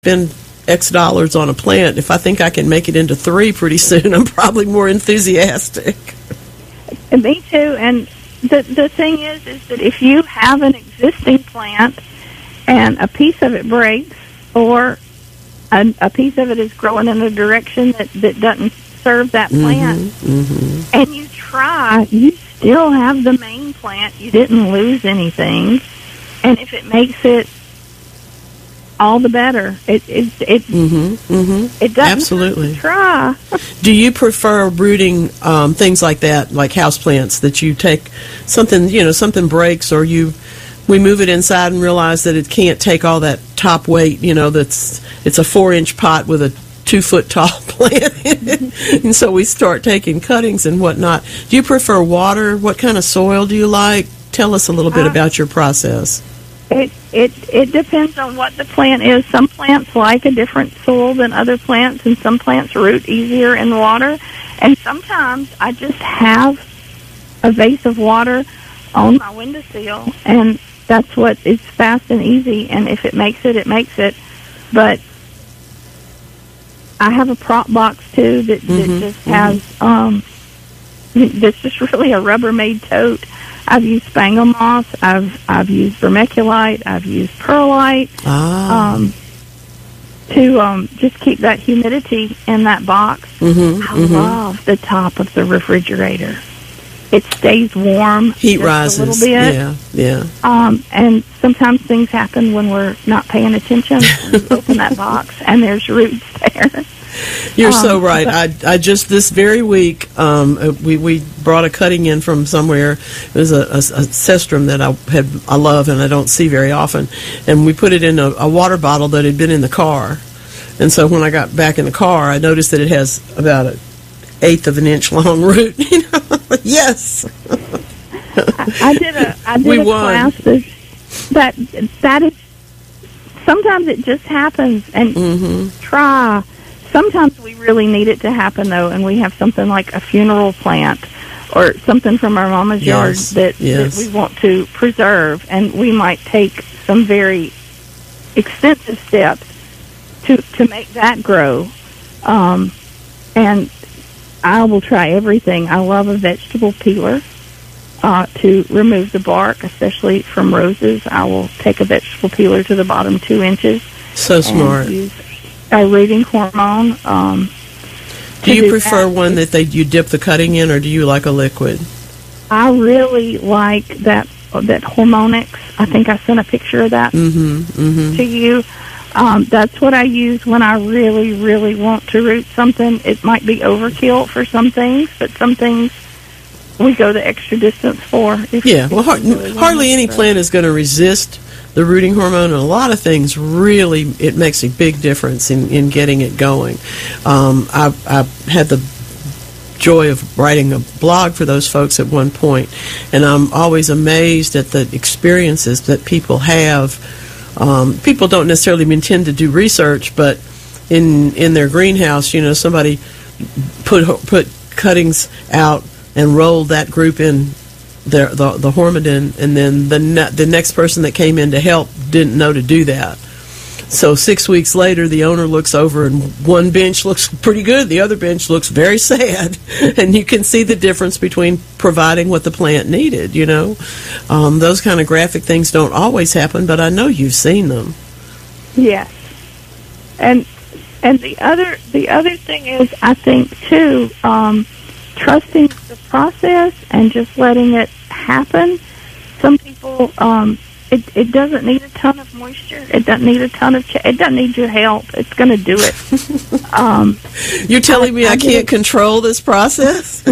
spend X dollars on a plant, if I think I can make it into 3 pretty soon, I'm probably more enthusiastic. And me too. And the thing is that if you have an existing plant and a piece of it breaks, or a piece of it is growing in a direction that doesn't serve that plant, and you try, you still have the main plant. You didn't lose anything. And if it makes it, all the better. It doesn't Absolutely. try. Do you prefer rooting things like that, like houseplants, that you take something, something breaks, or we move it inside and realize that it can't take all that top weight, it's a 4-inch pot with a 2-foot tall plant in it, and so we start taking cuttings and whatnot. Do you prefer water? What kind of soil do you like? Tell us a little bit about your process. It depends on what the plant is. Some plants like a different soil than other plants, and some plants root easier in water. And sometimes I just have a vase of water on my windowsill, and that's what is fast and easy. And if it makes it, it makes it. But I have a prop box too that just has that's just really a Rubbermaid tote. I've used spangle moss. I've used vermiculite. I've used perlite to just keep that humidity in that box. I love the top of the refrigerator. It stays warm. Heat rises a little bit. Yeah. And sometimes things happen when we're not paying attention. You open that box and there's roots there. You're so right. I just this very week we brought a cutting in from somewhere. It was a cestrum that I love and I don't see very often, and we put it in a water bottle that had been in the car. And so when I got back in the car, I noticed that it has about an 1/8 of an inch long root. Yes. I did a class that is sometimes it just happens, and try. Sometimes we really need it to happen, though, and we have something like a funeral plant or something from our mama's yard that we want to preserve, and we might take some very extensive steps to make that grow. And I will try everything. I love a vegetable peeler to remove the bark, especially from roses. I will take a vegetable peeler to the bottom 2 inches. So smart. Use a rooting hormone. Do you prefer one that you dip the cutting in, or do you like a liquid? I really like that Hormonix. I think I sent a picture of that to you. That's what I use when I really, really want to root something. It might be overkill for some things, but some things we go the extra distance for. Hardly any plant is going to resist the rooting hormone, and a lot of things really, it makes a big difference in getting it going. I had the joy of writing a blog for those folks at one point, and I'm always amazed at the experiences that people have. People don't necessarily intend to do research, but in their greenhouse, somebody put cuttings out and rolled that group in the hormidin, and then the next person that came in to help didn't know to do that. So 6 weeks later, the owner looks over, and one bench looks pretty good, the other bench looks very sad, and you can see the difference between providing what the plant needed. Those kind of graphic things don't always happen, but I know you've seen them. Yes, and the other thing is, I think too, trusting the process and just letting it happen. Some people, it doesn't need a ton of moisture. It doesn't need a ton of. It doesn't need your help. It's going to do it. You're telling me I can't control this process?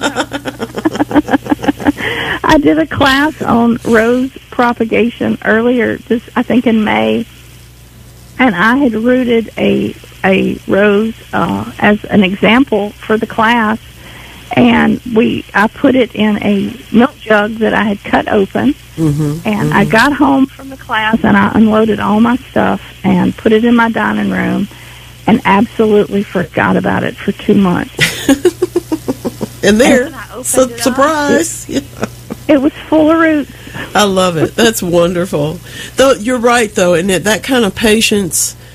I did a class on rose propagation earlier, I think in May, and I had rooted a rose as an example for the class. And I put it in a milk jug that I had cut open, and I got home from the class and I unloaded all my stuff and put it in my dining room and absolutely forgot about it for 2 months. And surprise! It was full of roots. I love it. That's wonderful. Though you're right, though, and that kind of patience